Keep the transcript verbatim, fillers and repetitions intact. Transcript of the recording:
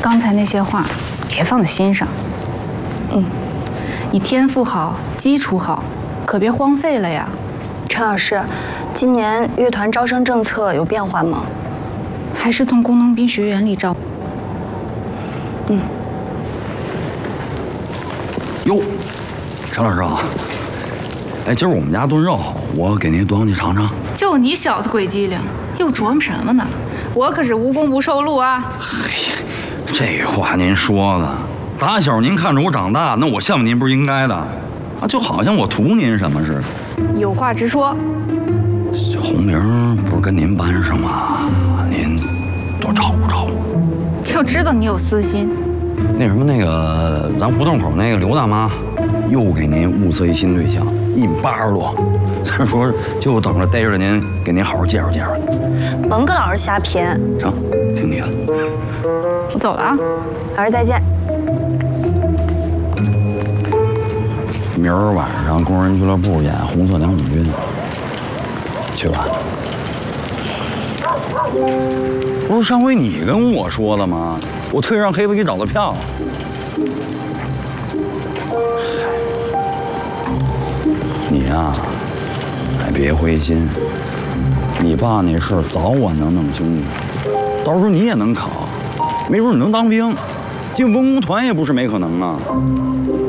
刚才那些话别放在心上。 嗯， 你天赋好，基础好，可别荒废了呀。 陈老师，今年乐团招生政策有变化吗？ 还是从工农兵学院里招。 嗯。 哟，陈老师啊，哎，今儿我们家炖肉，我给您端过去尝尝。 就你小子鬼机灵，又琢磨什么呢？我可是无功不受禄啊！ 嘿，这话您说的，打小您看着我长大，那我羡慕您不是应该的啊？就好像我图您什么似的。 有话直说。 这红明不是跟您班上吗？您多照顾照顾。 就知道你有私心。 那什么，那个咱胡同口那个刘大妈，又给您物色一新对象，一米八十多。她说就等着逮着您，给您好好介绍介绍。 甭跟老师瞎谝。 成，听你的。 我走了啊， 老师再见。 明儿晚上工人俱乐部演《红色两种军》，去吧。不是上回你跟我说的吗？我特意让黑子给找的票。你呀、啊，还别灰心，你爸那事儿早晚能弄清楚，到时候你也能考，没准你能当兵，进文工团也不是没可能啊。